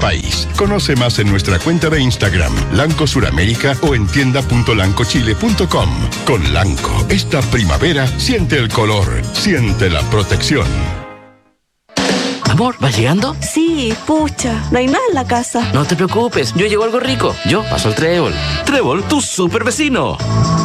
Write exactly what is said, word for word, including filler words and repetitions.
país. Conoce más en nuestra cuenta de Instagram, Lanco Suramérica, o en tienda punto lancochile punto com. Con Lanco, esta primavera, siente el color, siente la protección. Amor, ¿vas llegando? Sí, pucha, no hay nada en la casa. No te preocupes, yo llevo algo rico. Yo paso el trébol. Trébol, tu super vecino.